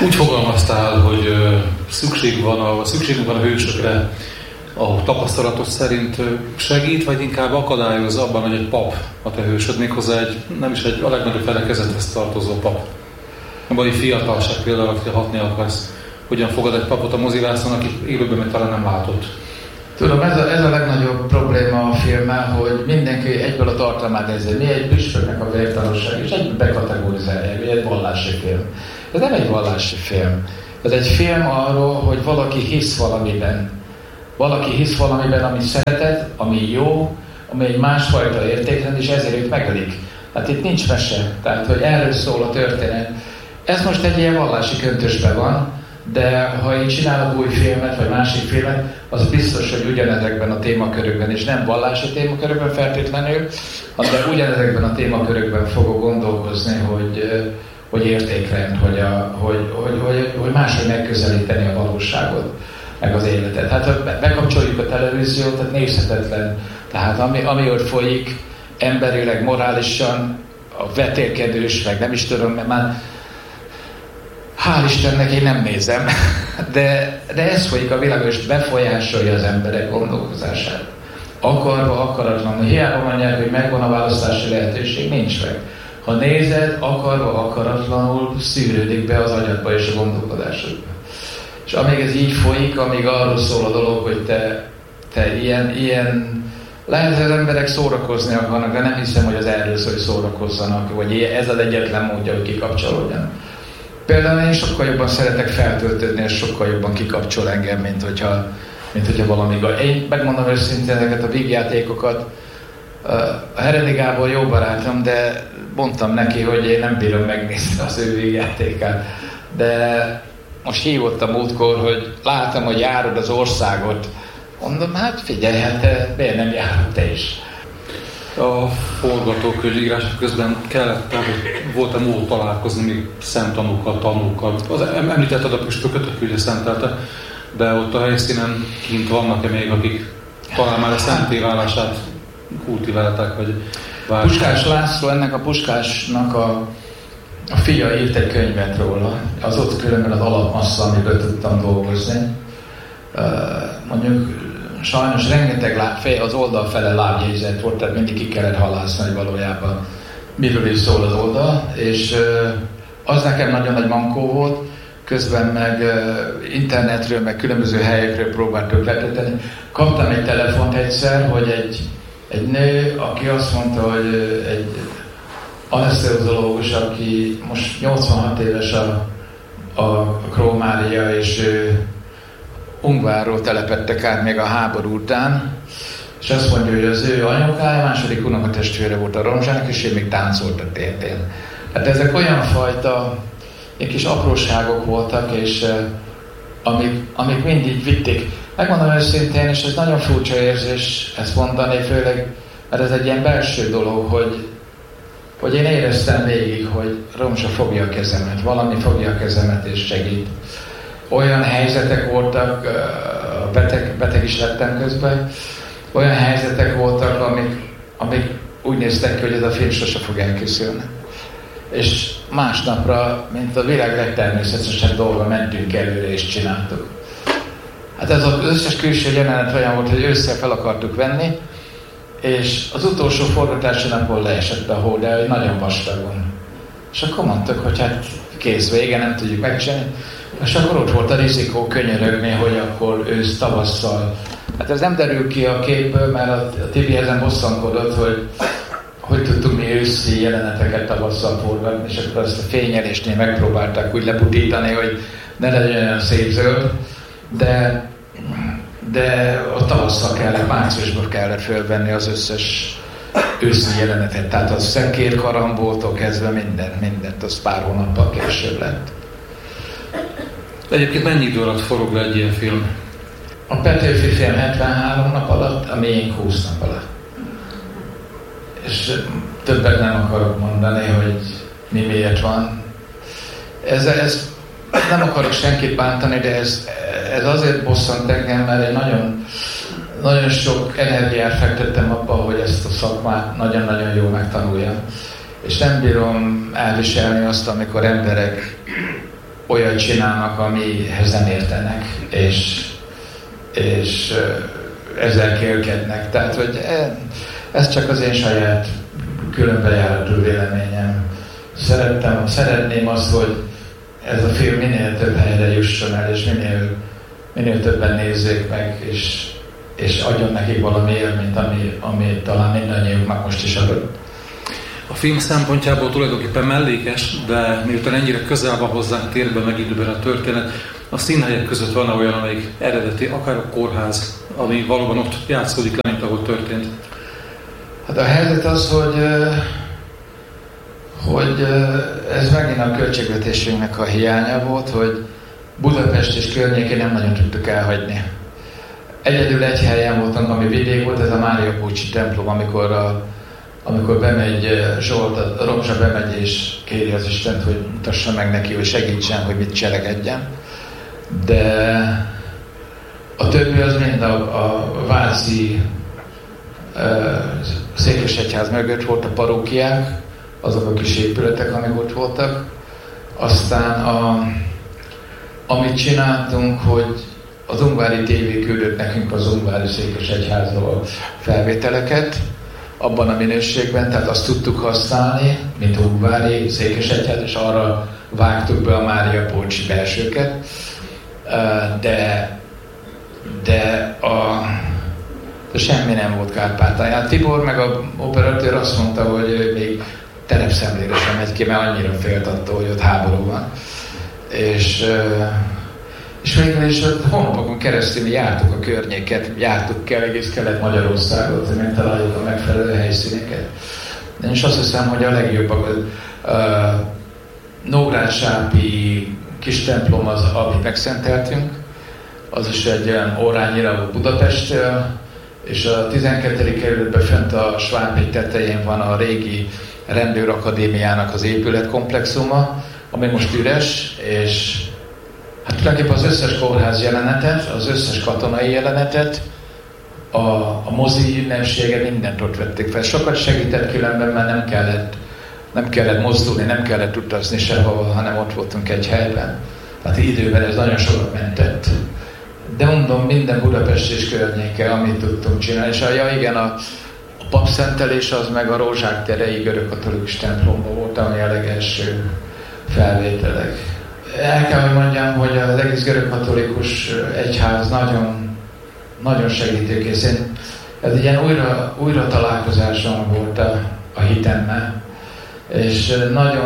Úgy fogalmaztál, hogy szükségünk van a hősökre, a tapasztalatos szerint segít, vagy inkább akadályoz abban, hogy egy pap a te hősöd, méghozzá nem is egy a legnagyobb felekezethez tartozó pap. Vagy fiatalság például, akire hatni akarsz. Hogyan fogad egy papot a mozivászon, akit élőben még talán nem látott? Tudom, ez a legnagyobb probléma a filmmel, hogy mindenki egyből a tartalmát nézi. Mi egy püspöknek a vértanúság, és egyből bekategorizálják, hogy egy vallási film. Ez nem egy vallási film. Ez egy film arról, hogy valaki hisz valamiben. Valaki hisz valamiben, ami szeretet, ami jó, ami egy másfajta értékrend, és ezért őt megölik. Hát itt nincs mese. Tehát, hogy erről szól a történet. Ez most egy ilyen vallási köntösben van, de ha én csinálok új filmet, vagy másik filmet, az biztos, hogy ugyanezekben a témakörökben, és nem vallási témakörökben feltétlenül, de ugyanezekben a témakörökben fogok gondolkozni, hogy értékrend, hogy máshogy megközelíteni a valóságot, meg az életet. Hát ha bekapcsoljuk a televíziót, tehát nézhetetlen. Tehát ami ott folyik, emberileg, morálisan, a vetélkedős, meg nem is tudom, mert már hál' Istennek én nem nézem, de ez folyik a világon, és befolyásolja az emberek gondolkozását. Akarva, akaratlanul. Hiába mondják, hogy megvan a választási lehetőség, nincs meg. Ha nézed, akarva, akaratlanul szűrődik be az agyadba és a gondolkodásodba. És amíg ez így folyik, amíg arról szól a dolog, hogy te ilyen lehet, hogy az emberek szórakozni akarnak, de nem hiszem, hogy az erről szól, hogy szórakozzanak, vagy ez az egyetlen módja, hogy kikapcsolódjanak. Például én sokkal jobban szeretek feltöltődni, és sokkal jobban kikapcsol engem, mint hogyha valami gaj. Én megmondom őszintén ezeket a vígjátékokat. A Heredi Gábor jó barátom, de mondtam neki, hogy én nem bírom megnézni az ő vígjátékát. De most hívott a múltkor, hogy látom, hogy járod az országot. Mondom, hát figyelj, hát miért nem járod te is? A forgatókönyvírások közben volt-e mód találkozni még szemtanúkkal, tanúkkal? Említetted a püspököt, aki ugye szentelte, de ott a helyszínen kint vannak-e még, akik talán már a szentélyválását kultiválták, vagy várták? Puskás László, ennek a Puskásnak a fia írt egy könyvet róla. Az ott különben az alapmassza, amiből tudtam dolgozni. Mondjuk sajnos rengeteg az oldal fele lábjegyzet volt, tehát mindig ki kellett halászni, hogy valójában miről is szól az oldal, és az nekem nagyon nagy mankó volt, közben meg internetről, meg különböző helyekről próbáltuk letölteni. Kaptam egy telefont egyszer, hogy egy nő, aki azt mondta, hogy egy aneszteziológus, aki most 86 éves a Krómária, és Ungvárról telepettek át még a háború után, és azt mondja, hogy az ő anyukája, második unokatestvére volt a Romzsának, és ő még táncolt a térdén. Hát ezek olyan fajta egy kis apróságok voltak, és amik mindig vitték. Megmondom őszintén, és ez nagyon furcsa érzés ezt mondani, főleg, mert ez egy ilyen belső dolog, hogy én éreztem végig, hogy Romzsa fogja a kezemet, valami fogja a kezemet és segít. Olyan helyzetek voltak, beteg is lettem közben, olyan helyzetek voltak, amik úgy néztek ki, hogy ez a film sose fog elkészülni. És másnapra, mint a világ legtermészetesebb dolga, mentünk előre és csináltuk. Hát ez az összes külső jelenet olyan volt, hogy ősszel fel akartuk venni, és az utolsó forgatási napon leesett a hó, de nagyon vastagon. És akkor mondtuk, hogy hát kész, vége, nem tudjuk megcsinálni. És akkor ott volt a rizikó könyörögni, hogy akkor ősz tavasszal. Hát ez nem derül ki a képből, mert a Tibi ezen bosszankodott, hogy tudtuk mi őszi jeleneteket tavasszal forgatni, és akkor azt a fényelésnél megpróbálták úgy leputítani, hogy ne legyen olyan szép zöld, de a tavasszal kellett, márciusban kellett fölvenni az összes őszi jelenetet. Tehát a szenkér karambótól kezdve mindent, az pár hónappal később lett. Egyébként mennyi idő alatt forog le egy ilyen film? A Petőfi film 73 nap alatt, a miénk 20 nap alatt. És többet nem akarok mondani, hogy mi miért van. Ez nem akarok senkit bántani, de ez azért bosszant engem, mert egy nagyon, nagyon sok energiát fektettem abba, hogy ezt a szakmát nagyon-nagyon jól megtanuljam. És nem bírom elviselni azt, amikor emberek olyat csinálnak, amihez nem értenek, és ezzel kérkednek. Tehát, hogy ez csak az én saját különbejáratú véleményem. Szeretném azt, hogy ez a film minél több helyre jusson el, és minél többen nézzék meg, és adjon nekik valami élményt, ami talán mindannyiunknak most is adott. A film szempontjából tulajdonképpen mellékes, de miután ennyire közel van hozzánk térben, meg időben a történet, a színhelyek között van olyan, amelyik eredeti, akár a kórház, ami valóban ott játszódik le, mint ahogy történt. Hát a helyzet az, hogy ez megint a költségvetésünknek a hiánya volt, hogy Budapest és környékén nem nagyon tudtuk elhagyni. Egyedül egy helyen voltunk, ami vidék volt, ez a Mária Pucci templom, amikor bemegy Zsolt, a Romzsa bemegy és kéri az Istent, hogy mutassa meg neki, hogy segítsen, hogy mit cselekedjen. De a többi az mind a váci székesegyház mögött volt, a parókiák, azok a kis épületek, amik ott voltak. Aztán amit csináltunk, hogy az Ungvári TV küldött nekünk az Ungvári Székesegyházról felvételeket, abban a minőségben, tehát azt tudtuk használni, mint Ungvári Székesegyház, és arra vágtuk be a Mária Pucci belsőket. De semmi nem volt Kárpátalján. Tibor meg a operatőr azt mondta, hogy még terepszemlére sem megy ki, mert annyira félt attól, hogy ott háború van. És végül is hónapokon keresztül mi jártuk a környéket, jártuk egész Kelet-Magyarországot, hogy megtaláljuk a megfelelő helyszíneket. De én is azt hiszem, hogy a legjobbak Nógrád-Sápi kis templom az, amit megszenteltünk, az is egy olyan órányira Budapesttől, és a 12. kerületben fent a Svábhegy tetején van a régi rendőrakadémiának az épületkomplexuma, ami most üres, és hát tulajdonképpen az összes kórház jelenetet, az összes katonai jelenetet, a mozi ünnepsége, mindent ott vették fel. Sokat segített különben, mert nem kellett mozdulni, nem kellett utazni sehova, hanem ott voltunk egy helyben. Tehát időben ez nagyon sokat mentett. De mondom, minden Budapest és környéke, amit tudtunk csinálni. És a papszentelés az meg a Rózsák terei görögkatolikus templomban volt, ami a legelső felvételek. El kell, hogy mondjam, hogy az egész görögkatolikus egyház nagyon, nagyon segítőkész. Ez egy ilyen újra találkozásom volt a hitemmel. És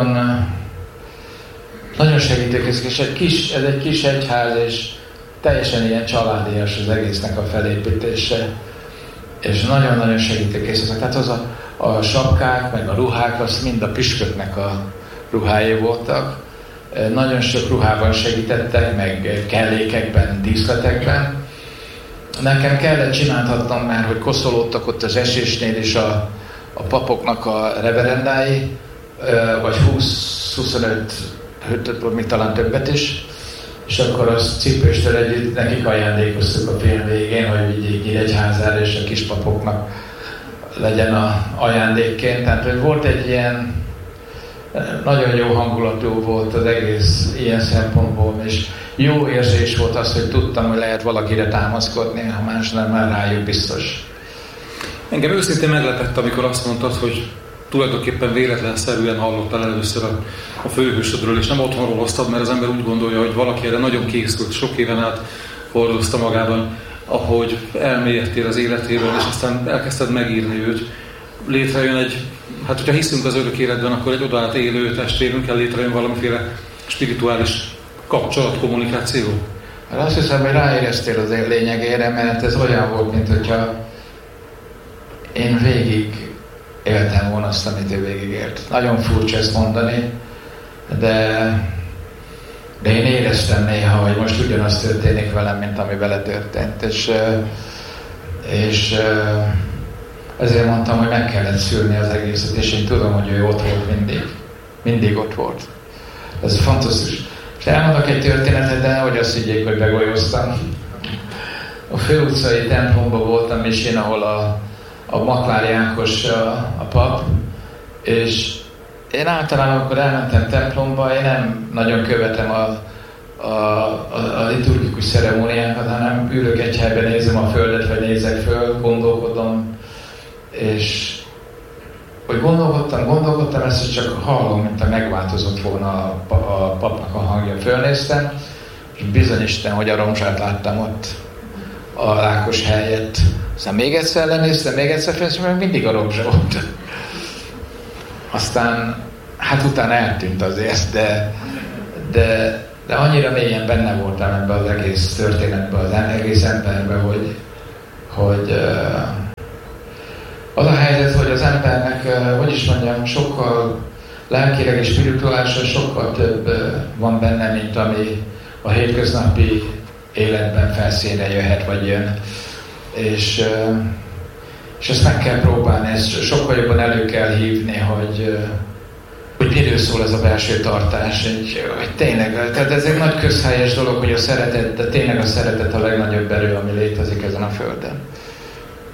nagyon segítőkész, és ez egy kis egyház, és teljesen ilyen családias az egésznek a felépítése. És nagyon-nagyon segítőkészek. Tehát az a sapkák, meg a ruhák, az mind a püspöknek a ruhái voltak. Nagyon sok ruhában segítettek, meg kellékekben, díszletekben. Nekem kellett csináltatnom már, hogy koszolódtak ott az esésnél is a papoknak a reverendái, vagy 20-25, még talán többet is, és akkor azt cipőstől együtt nekik ajándékoztuk a film végén, hogy vigyék Nyíregyházára, és a kispapoknak legyen a ajándékként. Tehát, hogy volt egy ilyen nagyon jó hangulatú volt az egész ilyen szempontból, és jó érzés volt az, hogy tudtam, hogy lehet valakire támaszkodni, ha más nem, már rájuk biztos. Engem őszintén meglepett, amikor azt mondtad, hogy tulajdonképpen véletlenszerűen hallottál először a főhősödről, és nem otthonról hoztad, mert az ember úgy gondolja, hogy valaki erre nagyon készült, sok éven át hordozta magában, ahogy elmélyedtél az életéről, és aztán elkezdted megírni őt. Létrejön egy, hát hogyha hiszünk az örök életben, akkor egy odaállt élő testvérünkkel létrejön valamiféle spirituális kapcsolat, kommunikáció. Hát azt hiszem, hogy ráéreztél az lényegére, mert ez olyan volt, mint hogyha én végig éltem volna azt, amit ő végigélt. Nagyon furcsa ezt mondani, de én éreztem néha, hogy most ugyanaz történik velem, mint ami vele történt. És ezért mondtam, hogy meg kellett szülni az egészet, és én tudom, hogy ő ott volt mindig. Mindig ott volt. Ez fantasztikus. És elmondok egy történetet, de nehogy azt higgyék, hogy begolyóztam. A főutcai templomban voltam, és én, ahol a Maklári Ákos a pap, és én általában, amikor elmentem templomba, én nem nagyon követem a liturgikus ceremóniákat, hanem ülök egy helyben, nézem a földet, vagy nézek föl, gondolkodom, és hogy gondolkodtam, ezt csak hallom, mint a megváltozott volna a papnak a hangja. Fölnéztem, és bizony Isten, hogy a romzsát láttam ott a Lákos helyett. Aztán még egyszer lenéztem, még egyszer fölnéztem, mert mindig a romzsa volt. Aztán, hát utána eltűnt azért, de annyira mélyen benne voltam ebben az egész történetben, az egész emberben, hogy az a helyzet, hogy az embernek, hogy is mondjam, sokkal lelkileg és spirituálisan sokkal több van benne, mint ami a hétköznapi életben felszínre jöhet, vagy jön. És ezt meg kell próbálni, ezt sokkal jobban elő kell hívni, hogy miről szól ez a belső tartás, hogy tényleg, tehát ez egy nagy közhelyes dolog, hogy a szeretet, de tényleg a szeretet a legnagyobb erő, ami létezik ezen a földön.